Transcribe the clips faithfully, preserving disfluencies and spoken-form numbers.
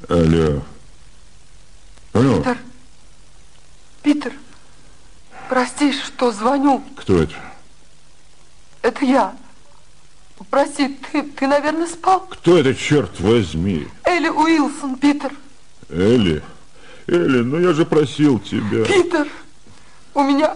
Алло. Алло. Питер. Питер. Прости, что звоню. Кто это? Это я. Прости, ты, ты, наверное, спал? Кто это, черт возьми? Элли Уилсон, Питер. Элли? Элли, ну я же просил тебя. Питер, у меня...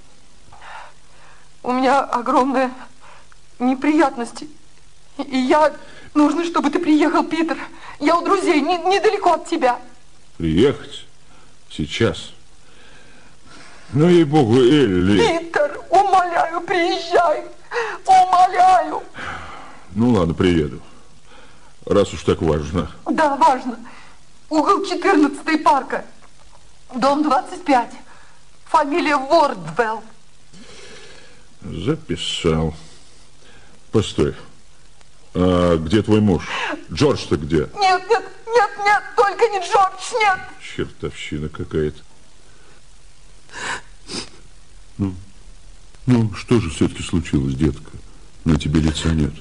У меня огромные неприятности. И я... Нужно, чтобы ты приехал, Питер. Я у друзей, не, недалеко от тебя. Приехать? Сейчас? Ну, ей-богу, Элли. Питер, умоляю, приезжай. Умоляю. Ну, ладно, приеду. Раз уж так важно. Да, важно. Угол четырнадцатый парка. Дом двадцать пять. Фамилия Вордвелл. Записал. Постой. А где твой муж? Джордж-то где? Нет, нет, нет, нет, только не Джордж, нет. Чертовщина какая-то. Ну, ну, что же все-таки случилось, детка? На тебе лица нет.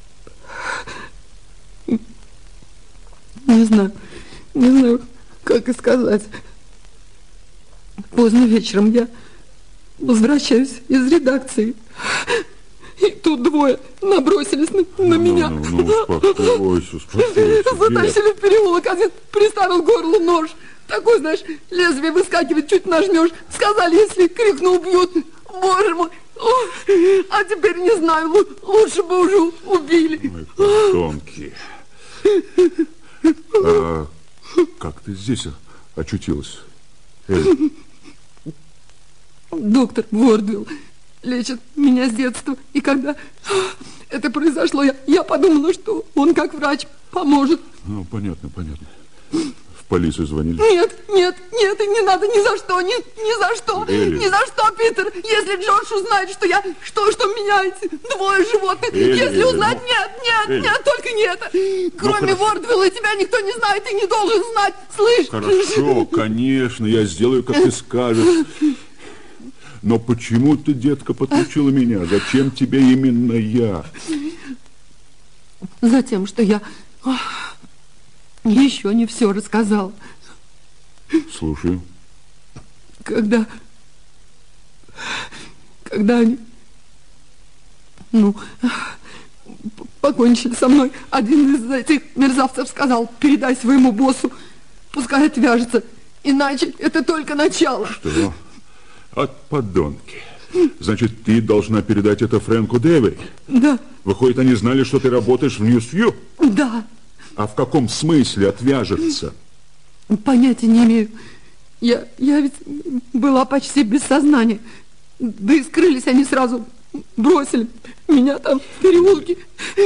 Не знаю, не знаю, как и сказать. Поздно вечером я возвращаюсь из редакции. И тут двое набросились на, на ну, меня. Ну, ну, успокойся, успокойся. Затащили в переулок, один приставил к горлу нож. Такой, знаешь, лезвие выскакивает, чуть нажмешь. Сказали, если крикну, убьют. Боже мой. Ой, а теперь не знаю, лучше бы уже убили. Ой, подонки. А как ты здесь очутилась, Элли? Доктор Вордвелл лечит меня с детства. И когда это произошло, я, я подумала, что он как врач поможет. Ну, понятно, понятно. В полицию звонили? Нет, нет, нет, и не надо ни за что, ни, ни за что, Элли. ни за что, Питер. Если Джордж узнает, что я, что, что меня эти двое животных, Элли, если узнать, ну, нет, нет, Элли. нет, только не это. Кроме ну, Вордвелла тебя никто не знает и не должен знать, слышь? Хорошо, конечно, я сделаю, как ты скажешь. Но почему ты, детка, подключила меня? Зачем тебе именно я? Затем, что я еще не все рассказал. Слушаю. Когда... Когда они... Ну... покончили со мной, один из этих мерзавцев сказал: передай своему боссу, пускай отвяжется, иначе это только начало. Что? От подонки. Значит, ты должна передать это Фрэнку Дэвери? Да. Выходит, они знали, что ты работаешь в Ньюсвью? Да. А в каком смысле отвяжется? Понятия не имею. Я, я ведь была почти без сознания. Да и скрылись они сразу, бросили меня там в переулке.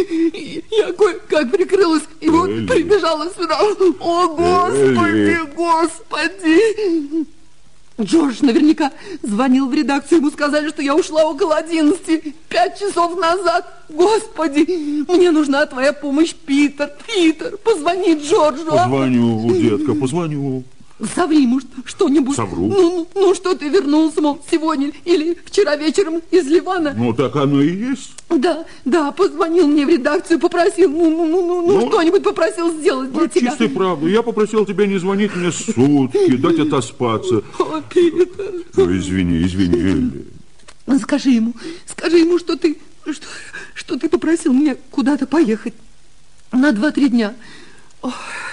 Я кое-как прикрылась, и вот Элли. прибежала сюда. О, Господи, Элли. Господи! Джордж наверняка звонил в редакцию, ему сказали, что я ушла около одиннадцати, пять часов назад. Господи, мне нужна твоя помощь, Питер, Питер, позвони Джорджу. а? Позвоню, детка, позвоню. Соври ему что-нибудь. Совру. Ну, ну, ну, что ты вернулся, мол, сегодня или вчера вечером из Ливана. Ну, так оно и есть. Да, да, позвонил мне в редакцию, попросил, ну, ну, ну, ну, ну, Ну, что-нибудь попросил сделать для Ну, тебя. чистая правда. Я попросил тебя не звонить мне сутки, дать отоспаться. О, Питер. Ну, извини, извини, Элли. Скажи ему, скажи ему, что ты, что, что ты попросил меня куда-то поехать на два-три дня. Ох,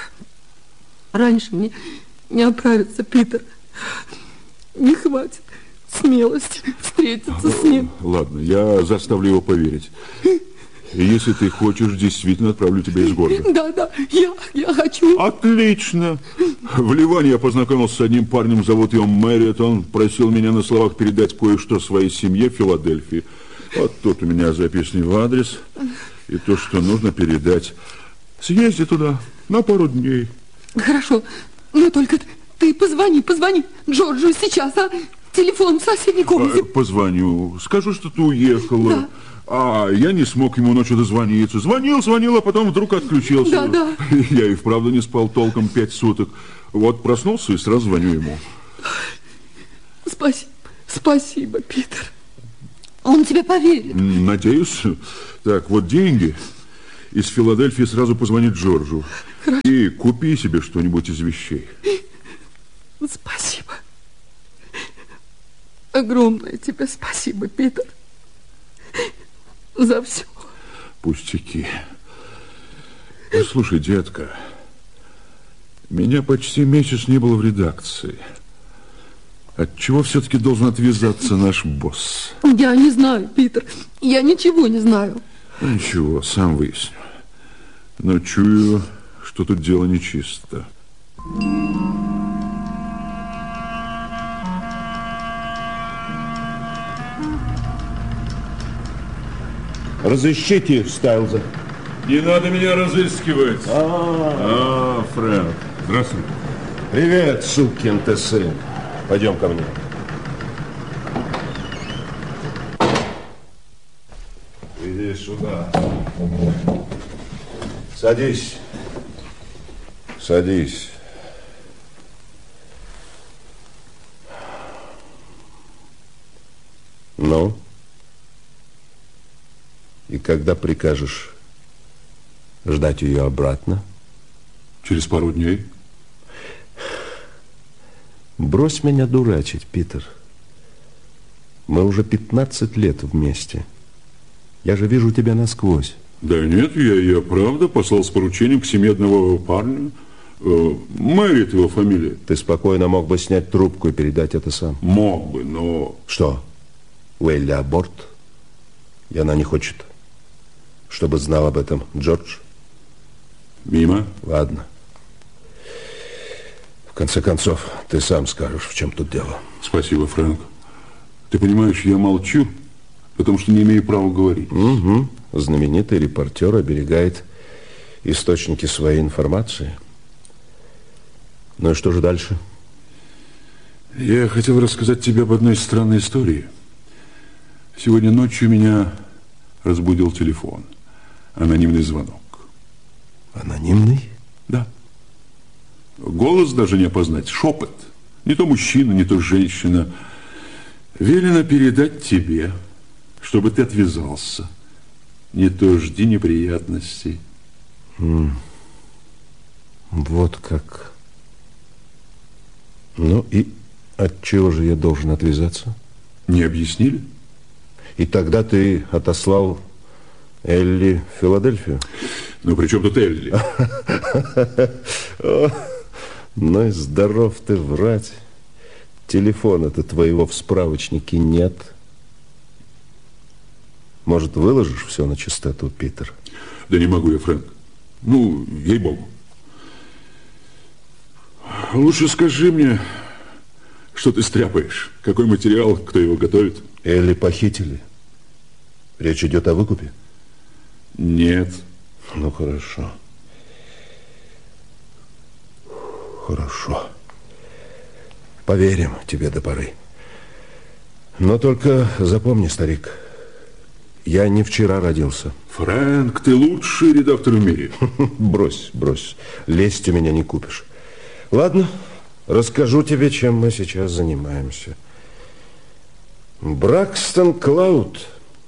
раньше мне не оправиться, Питер. Не хватит смелости встретиться с ним. Ладно, я заставлю его поверить. И если ты хочешь, действительно отправлю тебя из города. Да, да, я, я хочу. Отлично. В Ливане я познакомился с одним парнем, зовут его Мэрит. Он просил меня на словах передать кое-что своей семье в Филадельфии. Вот тут у меня записан его адрес и то, что нужно передать. Съезди туда на пару дней. Хорошо, но только ты позвони, позвони Джорджу сейчас, а? Телефон в соседней комнате. А, позвоню, скажу, что ты уехала. Да. А я не смог ему ночью дозвониться. Звонил, звонил, а потом вдруг отключился. Да, да. Я и вправду не спал толком пять суток. Вот проснулся и сразу звоню ему. Спасибо, спасибо, Питер. Он тебе поверит. Надеюсь. Так, вот деньги. из Филадельфии сразу позвони Джорджу. Хорошо. И купи себе что-нибудь из вещей. Спасибо. Огромное тебе спасибо, Питер. За все. Пустяки. Ну, слушай, детка, меня почти месяц не было в редакции. От чего все-таки должен отвязаться наш босс? Я не знаю, Питер. Я ничего не знаю. Ну, ничего, сам выясню. Но чую, что тут дело нечисто. Разыщите Стайлза. Не надо меня разыскивать. А, а Фрэнк. Здравствуй. Привет, сукин ты сын. Пойдем ко мне. Иди сюда. Садись. Садись. Ну? И когда прикажешь ждать ее обратно? Через пару дней. Брось меня дурачить, Питер. Мы уже пятнадцать лет вместе. Я же вижу тебя насквозь. Да нет, я, я правда послал с поручением к семье одного парня. Э, Мэри его фамилия. Ты спокойно мог бы снять трубку и передать это сам. Мог бы, но... Что? У Элли аборт? И она не хочет, чтобы знал об этом Джордж? Мимо. Ладно. В конце концов, ты сам скажешь, в чем тут дело. Спасибо, Фрэнк. Ты понимаешь, я молчу, потому что не имею права говорить. Угу. Знаменитый репортер оберегает источники своей информации. Ну и что же дальше? Я хотел рассказать тебе об одной странной истории. Сегодня ночью меня разбудил телефон. Анонимный звонок. Анонимный? Да. Голос даже не опознать. Шепот. Не то мужчина, не то женщина. Велено передать тебе, чтобы ты отвязался. Не то жди неприятностей. Mm. Вот как. Ну и от чего же я должен отвязаться? Не объяснили? И тогда ты отослал Элли в Филадельфию? Ну, при чем тут Элли? Ну и здоров ты врать. Телефона-то твоего в справочнике нет. Может, выложишь все на чистоту, Питер? Да не могу я, Фрэнк. Ну, ей-богу. Лучше скажи мне, что ты стряпаешь. Какой материал, кто его готовит? Элли похитили. Речь идет о выкупе? Нет. Ну, хорошо. Хорошо. Поверим тебе до поры. Но только запомни, старик, я не вчера родился. Фрэнк, ты лучший редактор в мире. Брось, брось. Лезть у меня не купишь. Ладно, расскажу тебе, чем мы сейчас занимаемся. Бракстон Клауд.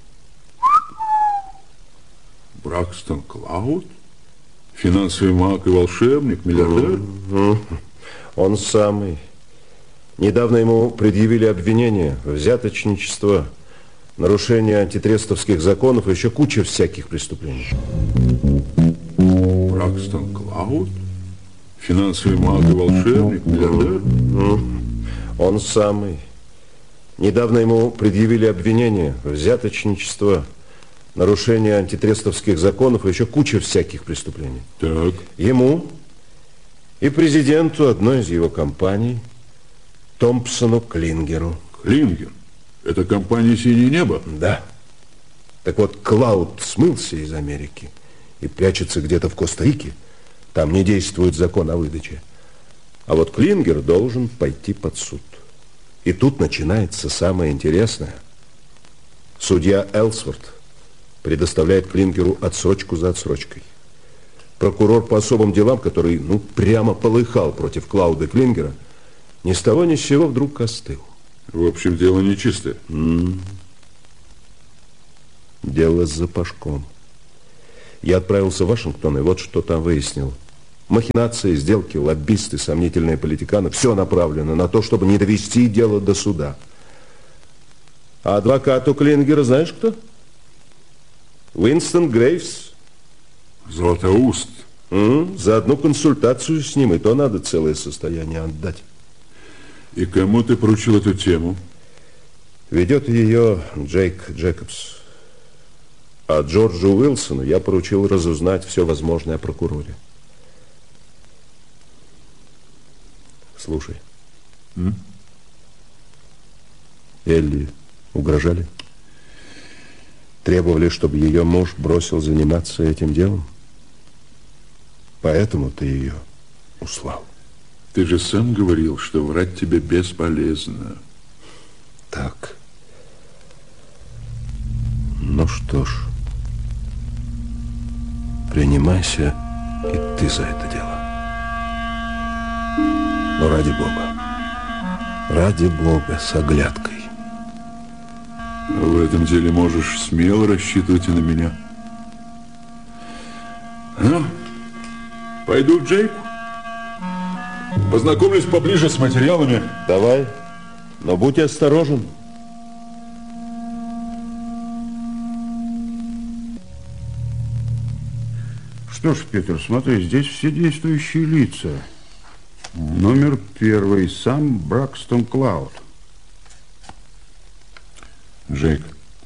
Бракстон Клауд? Финансовый маг и волшебник, миллиардер? Он самый. Недавно ему предъявили обвинение в взяточничество, нарушение антитрестовских законов и еще куча всяких преступлений. Бракстон Клауд? Финансовый маг и волшебник, миллиардер? Он самый. Недавно ему предъявили обвинение в взяточничество, нарушение антитрестовских законов и еще куча всяких преступлений. Так. Ему и президенту одной из его компаний, Томпсону Клингеру. Клингер? Это компания «Синее небо»? Да. Так вот, Клауд смылся из Америки и прячется где-то в Коста-Рике. Там не действует закон о выдаче. А вот Клингер должен пойти под суд. И тут начинается самое интересное. Судья Элсворт предоставляет Клингеру отсрочку за отсрочкой. Прокурор по особым делам, который, ну, прямо полыхал против Клауда Клингера, ни с того ни с сего вдруг остыл. В общем, дело нечистое. М-м. Дело с запашком. Я отправился в Вашингтон, и вот что там выяснил. Махинации, сделки, лоббисты, сомнительные политиканы. Все направлено на то, чтобы не довести дело до суда. А адвокат у Клингера знаешь кто? Уинстон Грейвс. Златоуст. Угу. За одну консультацию с ним, и то надо целое состояние отдать. И кому ты поручил эту тему? Ведет ее Джейк Джекобс. А Джорджу Уилсону я поручил разузнать все возможное о прокуроре. Слушай. М? Элли угрожали? Требовали, чтобы ее муж бросил заниматься этим делом? Поэтому ты ее услал. Ты же сам говорил, что врать тебе бесполезно. Так. Ну что ж, принимайся и ты за это дело. Но ради Бога, ради Бога, с оглядкой. В этом деле можешь смело рассчитывать и на меня. Ну, пойду к Джейку. Познакомлюсь поближе с материалами. Давай, но будь осторожен. Что ж, Питер, смотри, здесь все действующие лица. Номер первый, сам Бракстон Клауд. Джейк,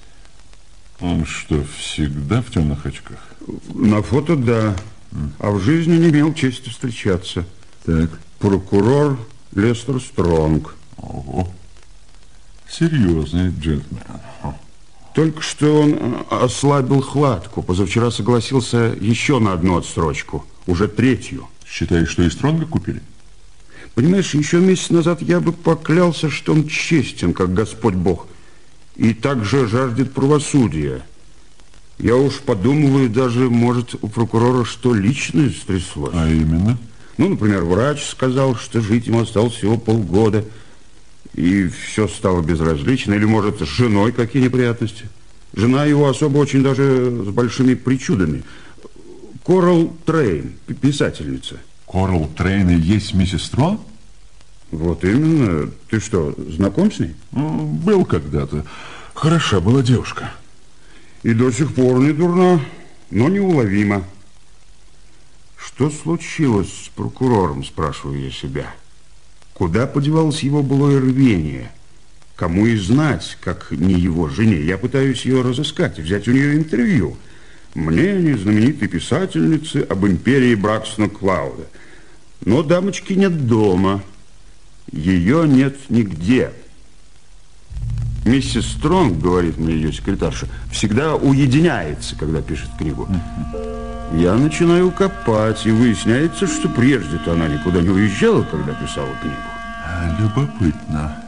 он что, всегда в темных очках? На фото, да. А в жизни не имел чести встречаться. Так. Прокурор Лестер Стронг. Ого. Серьезный джентльмен. Только что он ослабил хватку. Позавчера согласился еще на одну отсрочку. Уже третью. Считаешь, что и Стронга купили? Понимаешь, еще месяц назад я бы поклялся, что он честен, как Господь Бог. И также жаждет правосудия. Я уж подумываю, даже, может, у прокурора что личное стряслось. А именно? Ну, например, врач сказал, что жить ему осталось всего полгода. И все стало безразлично. Или, может, с женой какие неприятности. Жена его особо очень даже с большими причудами. Корал Трейн, писательница. Корал Трейн и есть миссис Стронг? Вот именно. Ты что, знаком с ней? Ну, был когда-то. Хороша была девушка. И до сих пор не дурна, но неуловима. Что случилось с прокурором, спрашиваю я себя. Куда подевалось его былое рвение? Кому и знать, как не его жене. Я пытаюсь ее разыскать и взять у нее интервью. Мнение знаменитой писательницы об империи Бракстона Клауда. Но дамочки нет дома. Ее нет нигде. Миссис Стронг, говорит мне ее секретарша, всегда уединяется, когда пишет книгу. Я начинаю копать, и выясняется, что прежде-то она никуда не уезжала, когда писала книгу. Любопытно.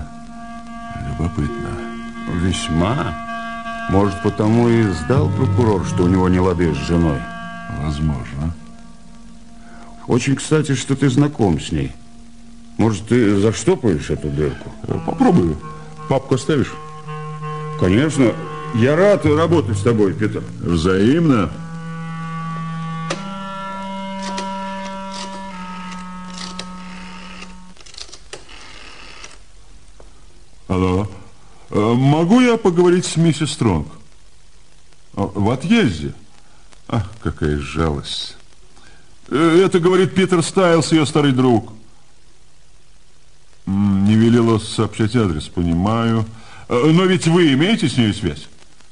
Любопытно. Весьма. Может, потому и сдал прокурор, что у него не лады с женой. Возможно. Очень кстати, что ты знаком с ней. Может, ты заштопаешь эту дырку? Попробую. Папку оставишь? Конечно. Я рад работать с тобой, Питер. Взаимно. Алло. Могу я поговорить с миссис Стронг? В отъезде? Ах, какая жалость. Это, говорит, Питер Стайлс, ее старый друг. Не велела сообщать адрес, понимаю. Но ведь вы имеете с ней связь?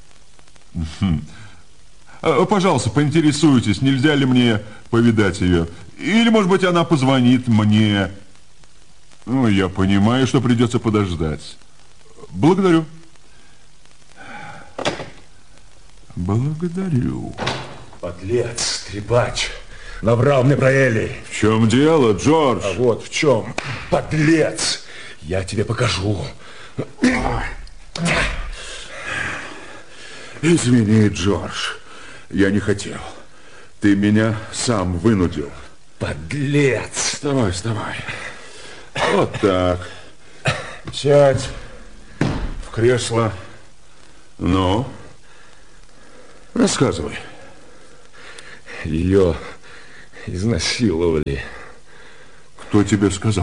Пожалуйста, поинтересуйтесь, нельзя ли мне повидать ее. Или, может быть, она позвонит мне. Ну, я понимаю, что придется подождать. Благодарю. Благодарю. Подлец, трепач. Наврал мне про Элли. В чем дело, Джордж? А вот в чем. Подлец. Я тебе покажу. Извини, Джордж. Я не хотел. Ты меня сам вынудил. Подлец. Вставай, вставай. Вот так. Сядь в кресло. Ну, рассказывай. Ее изнасиловали. Кто тебе сказал?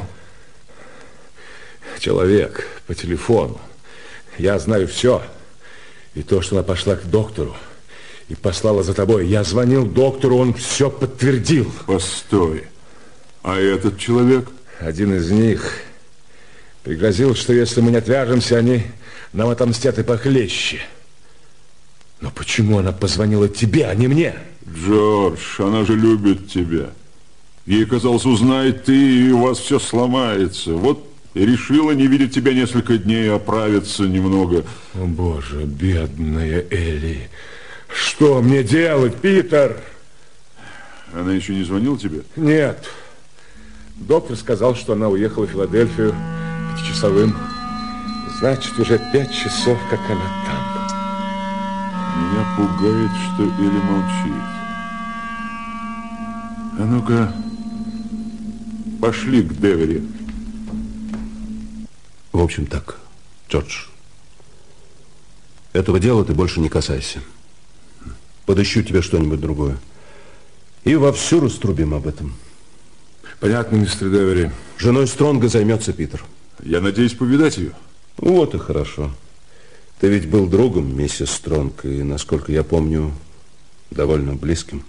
Человек по телефону. Я знаю все. И то, что она пошла к доктору и послала за тобой. Я звонил доктору, он все подтвердил. Постой. А этот человек? Один из них пригрозил, что если мы не отвяжемся, они нам отомстят и похлеще. Но почему она позвонила тебе, а не мне? Джордж, она же любит тебя. Ей казалось, узнает ты, и у вас все сломается. Вот и решила не видеть тебя несколько дней, оправиться немного. О, Боже, бедная Элли. Что мне делать, Питер? Она еще не звонила тебе? Нет. Доктор сказал, что она уехала в Филадельфию пятичасовым. Значит, уже пять часов, как она там. Меня пугает, что Элли молчит. А ну-ка, пошли к Девери. В общем, так, Джордж. Этого дела ты больше не касайся. Подыщу тебе что-нибудь другое. И вовсю раструбим об этом. Понятно, мистер Девери. Женой Стронга займется Питер. Я надеюсь повидать ее. Вот и хорошо. Ты ведь был другом миссис Стронг, и, насколько я помню, довольно близким.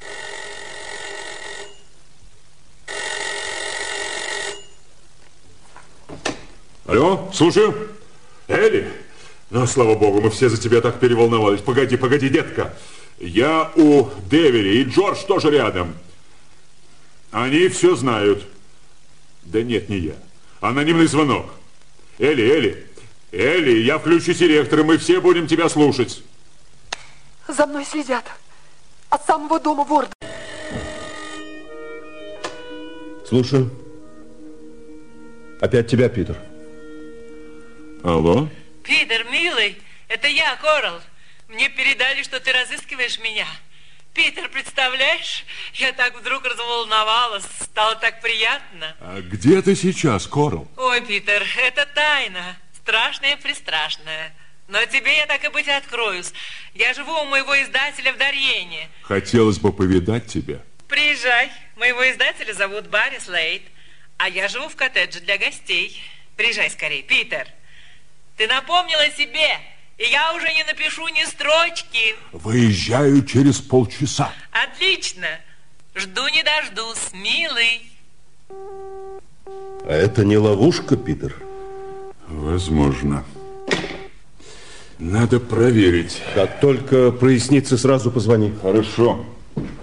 Алло, слушаю. Элли? Ну, слава богу, мы все за тебя так переволновались. Погоди, погоди, детка. Я у Девери, и Джордж тоже рядом. Они все знают. Да нет, не я. Анонимный звонок. Элли, Элли, Элли, я включу селектор, и мы все будем тебя слушать. За мной следят. От самого дома Ворда. Слушаю. Опять тебя, Питер. Алло? Питер, милый, это я, Корал. Мне передали, что ты разыскиваешь меня. Питер, представляешь? Я так вдруг разволновалась. Стало так приятно. А где ты сейчас, Корал? Ой, Питер, это тайна. Страшная-престрашная. Но тебе я так и быть откроюсь. Я живу у моего издателя в Дарьене. Хотелось бы повидать тебя. Приезжай. Моего издателя зовут Барри Слейд. А я живу в коттедже для гостей. Приезжай скорее, Питер. Ты напомнил о себе, и я уже не напишу ни строчки. Выезжаю через полчаса. Отлично. Жду не дождусь, милый. А это не ловушка, Питер? Возможно. Надо проверить. Как только прояснится, сразу позвони. Хорошо.